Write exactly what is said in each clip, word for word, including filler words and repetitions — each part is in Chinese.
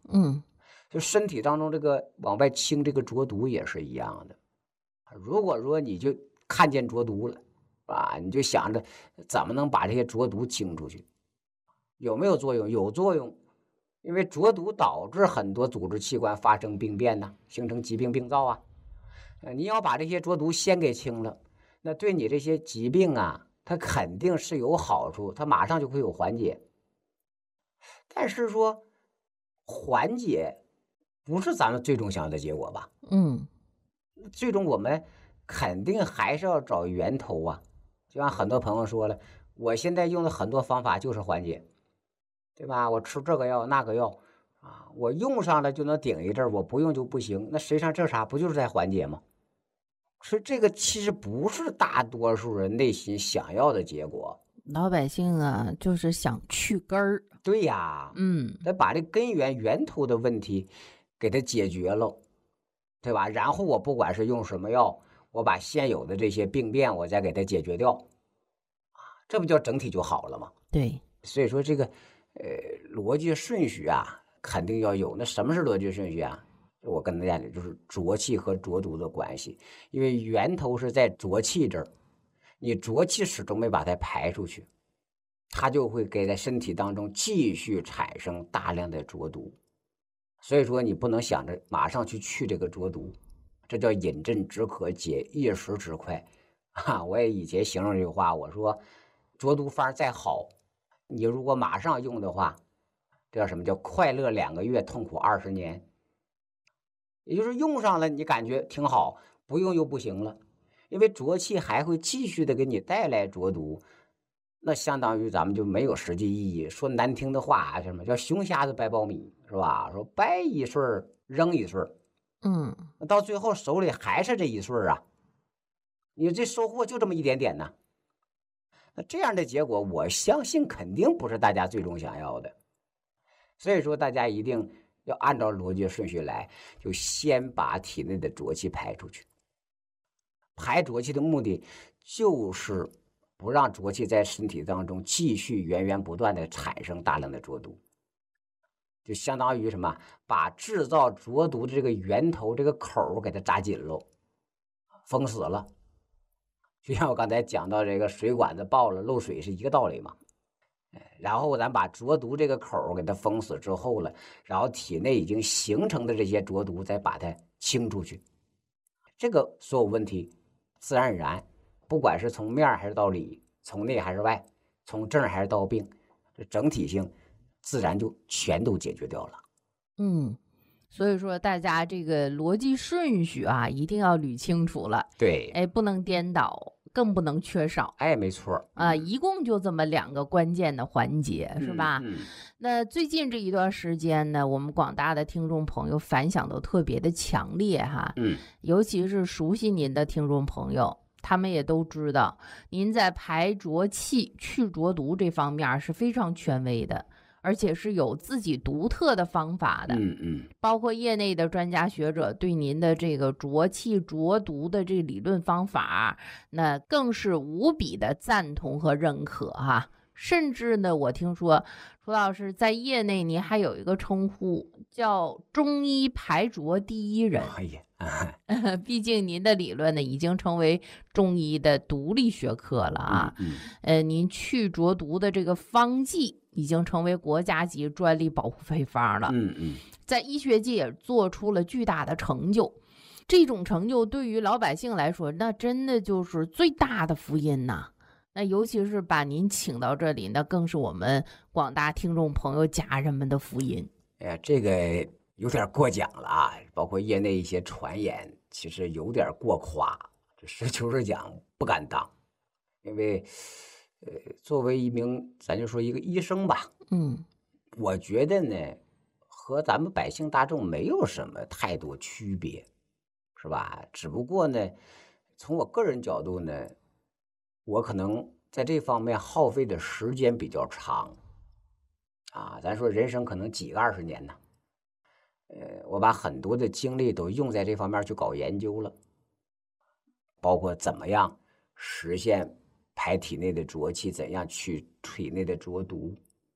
嗯， 就身体当中这个往外清这个浊毒也是一样的。如果说你就看见浊毒了，啊，你就想着怎么能把这些浊毒清出去，有没有作用？有作用，因为浊毒导致很多组织器官发生病变呐，形成疾病病灶啊。呃，你要把这些浊毒先给清了，那对你这些疾病啊，它肯定是有好处，它马上就会有缓解。但是说缓解不是咱们最终想要的结果吧？ 嗯， 最终我们肯定还是要找源头啊。就像很多朋友说了，我现在用的很多方法就是缓解，对吧？我吃这个药那个药啊，我用上了就能顶一阵儿，我不用就不行。那实际上这啥不就是在缓解吗？所以这个其实不是大多数人内心想要的结果。 老百姓啊，就是想去根儿。 对呀， 嗯， 得把这根源源头的问题给它解决了，对吧？然后我不管是用什么药，我把现有的这些病变我再给它解决掉，这不叫整体就好了吗？ 对， 所以说这个呃逻辑顺序啊，肯定要有。那什么是逻辑顺序啊？我跟大家讲，就是浊气和浊毒的关系，因为源头是在浊气这儿，你浊气始终没把它排出去，它就会给在身体当中继续产生大量的浊毒。所以说你不能想着马上去去这个浊毒，这叫饮鸩止渴，解一时之快。啊，我也以前形容这句话，我说浊毒方再好，你如果马上用的话，这叫什么叫快乐两个月，痛苦二十年。也就是用上了，你感觉挺好，不用又不行了，因为浊气还会继续的给你带来浊毒，那相当于咱们就没有实际意义。说难听的话，什么叫熊瞎子掰苞米，是吧？说掰一穗儿扔一穗儿， 嗯， 那到最后手里还是这一穗儿啊，你这收获就这么一点点呢。那这样的结果，我相信肯定不是大家最终想要的。所以说，大家一定要按照逻辑顺序来，就先把体内的浊气排出去。排浊气的目的就是不让浊气在身体当中继续源源不断的产生大量的浊毒，就相当于什么？把制造浊毒的这个源头这个口给它扎紧喽，封死了。就像我刚才讲到这个水管子爆了漏水是一个道理嘛。然后咱把浊毒这个口给它封死之后了，然后体内已经形成的这些浊毒再把它清出去，这个所有问题自然而然，不管是从面还是到里，从内还是外，从症还是到病，这整体性自然就全都解决掉了。 嗯，所以说大家这个逻辑顺序啊，一定要捋清楚了。 对， 哎，不能颠倒，更不能缺少。 哎，没错啊，一共就这么两个关键的环节，是吧？ 嗯嗯那最近这一段时间呢，我们广大的听众朋友反响都特别的强烈哈， 嗯， 尤其是熟悉您的听众朋友，他们也都知道您在排浊气、去浊毒这方面是非常权威的，而且是有自己独特的方法的。 嗯嗯， 包括业内的专家学者对您的这个浊气浊毒的这个理论方法，那更是无比的赞同和认可哈。甚至呢，我听说楚老师在业内您还有一个称呼叫中医排浊第一人。 哎呀， 毕竟您的理论呢已经成为中医的独立学科了啊。 嗯呃，您去浊毒的这个方剂已经成为国家级专利保护配方了。 嗯嗯， 在医学界也做出了巨大的成就，这种成就对于老百姓来说，那真的就是最大的福音呐。那尤其是把您请到这里，那更是我们广大听众朋友家人们的福音。 哎呀，这个有点过奖了啊，包括业内一些传言，其实有点过夸，这实求是讲不敢当，因为，呃，作为一名咱就说一个医生吧， 嗯， 我觉得呢，和咱们百姓大众没有什么太多区别，是吧？只不过呢，从我个人角度呢，我可能在这方面耗费的时间比较长，啊，咱说人生可能几个二十年呢。呃，我把很多的精力都用在这方面去搞研究了，包括怎么样实现排体内的浊气，怎样去体内的浊毒，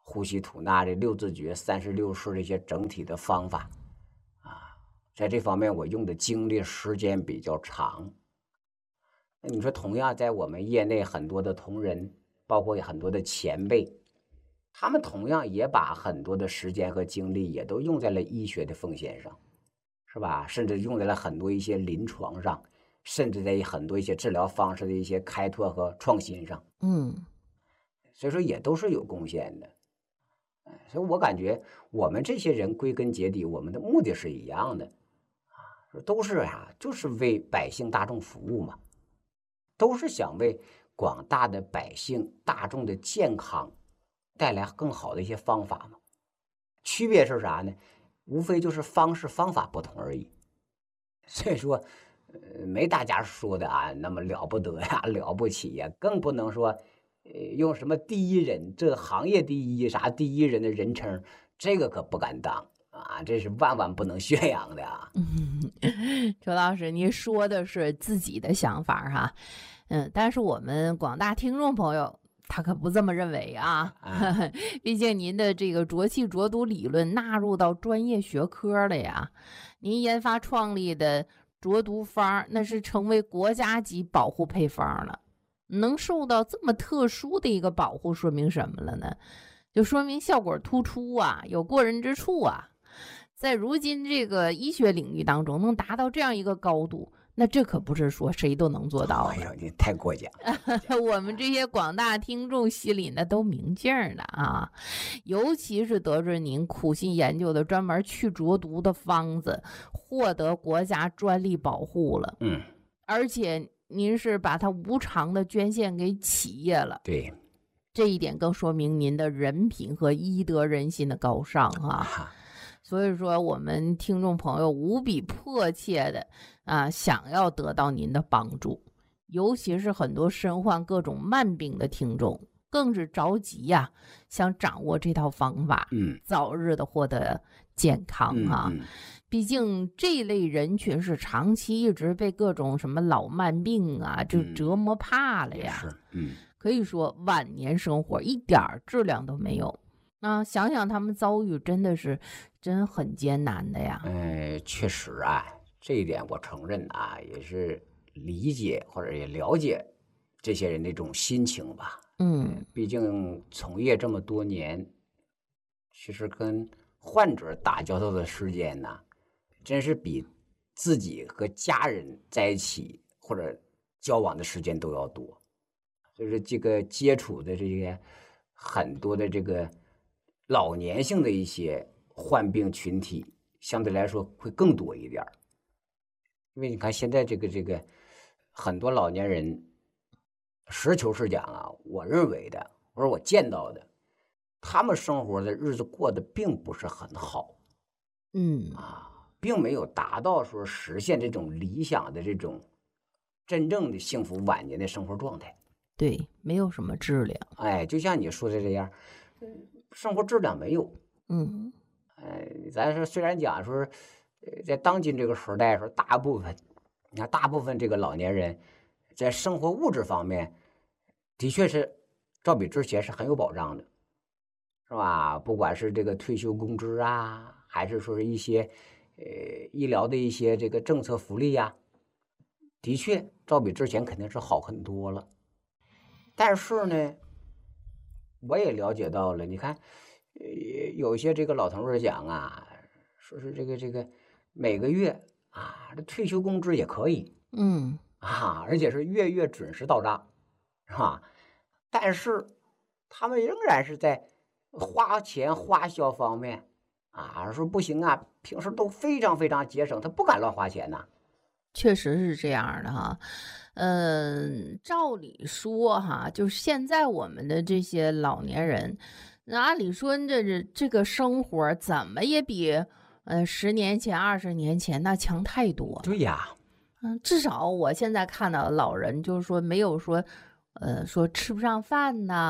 呼吸吐纳这六字诀、三十六式这些整体的方法啊，在这方面我用的精力时间比较长。那你说，同样在我们业内很多的同仁，包括很多的前辈，他们同样也把很多的时间和精力也都用在了医学的奉献上，是吧？甚至用在了很多一些临床上，甚至在很多一些治疗方式的一些开拓和创新上。 嗯， 所以说也都是有贡献的。所以我感觉我们这些人归根结底，我们的目的是一样的啊，都是啊，就是为百姓大众服务嘛，都是想为广大的百姓大众的健康带来更好的一些方法嘛。区别是啥呢？无非就是方式方法不同而已。所以说，呃，没大家说的啊那么了不得呀，了不起呀，更不能说。呃，用什么第一人，这行业第一啥第一人的人称，这个可不敢当啊，这是万万不能宣扬的啊。 嗯，周老师，您说的是自己的想法哈，嗯，但是我们广大听众朋友他可不这么认为啊， 啊毕竟您的这个浊气浊毒理论纳入到专业学科了呀，您研发创立的浊毒方那是成为国家级保护配方了。能受到这么特殊的一个保护，说明什么了呢？就说明效果突出啊，有过人之处啊。在如今这个医学领域当中，能达到这样一个高度，那这可不是说谁都能做到的。 哎呦，你太过奖了！ 我们这些广大听众心里呢都明镜的啊，尤其是得知您苦心研究的专门去浊毒的方子，获得国家专利保护了。 嗯， 而且。您是把它无偿的捐献给企业了， 对， 这一点更说明您的人品和医德人心的高尚哈、啊。所以说，我们听众朋友无比迫切的啊，想要得到您的帮助，尤其是很多身患各种慢病的听众，更是着急呀、啊，想掌握这套方法， 嗯， 早日的获得健康哈、啊。 嗯嗯毕竟这类人群是长期一直被各种什么老慢病啊就折磨怕了呀， 嗯、是，嗯， 可以说晚年生活一点质量都没有。那想想他们遭遇真的是真很艰难的呀。 呃，确实啊，这一点我承认啊，也是理解或者也了解这些人的这种心情吧。 嗯， 毕竟从业这么多年，其实跟患者打交道的时间呢。真是比自己和家人在一起或者交往的时间都要多，就是这个接触的这些很多的这个老年性的一些患病群体，相对来说会更多一点。因为你看现在这个这个很多老年人，实求是讲啊，我认为的或者我见到的，他们生活的日子过得并不是很好， 嗯啊。并没有达到说实现这种理想的这种真正的幸福晚年的生活状态。 对，没有什么质量。 哎，就像你说的这样，生活质量没有。 嗯， 哎，咱说虽然讲说，在当今这个时代说，大部分你看大部分这个老年人，在生活物质方面，的确是照比之前是很有保障的，是吧？不管是这个退休工资啊，还是说是一些。呃，医疗的一些这个政策福利呀、啊，的确照比之前肯定是好很多了。但是呢，我也了解到了，你看，呃，有一些这个老同志讲啊，说是这个这个每个月啊，这退休工资也可以， 嗯啊，而且是月月准时到账，是吧？但是他们仍然是在花钱花销方面。啊，说不行啊，平时都非常非常节省，他不敢乱花钱呐、啊。 确实是这样的哈，嗯，照理说哈，就是现在我们的这些老年人，那按理说这这这个生活怎么也比呃十年前、二十年前那强太多。 对呀， 嗯，至少我现在看到的老人就是说没有说，呃，说吃不上饭呐。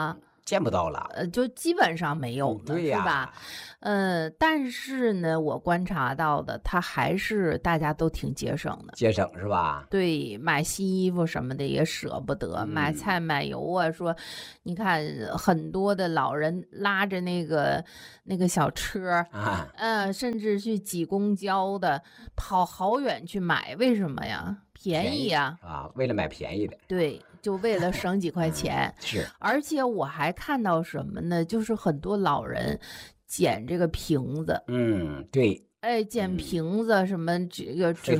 见不到了， 呃，就基本上没有了， 嗯、对呀， 是吧？嗯、呃，但是呢，我观察到的，它还是大家都挺节省的， 节省是吧？ 对，买新衣服什么的也舍不得， 嗯、 买菜买油啊，说，你看很多的老人拉着那个那个小车， 啊， 嗯、呃，甚至去挤公交的，跑好远去买，为什么呀？便宜呀！ 啊，为了买便宜的， 对，就为了省几块钱。 嗯、是， 而且我还看到什么呢？就是很多老人捡这个瓶子， 嗯，对， 哎，捡瓶子什么这个纸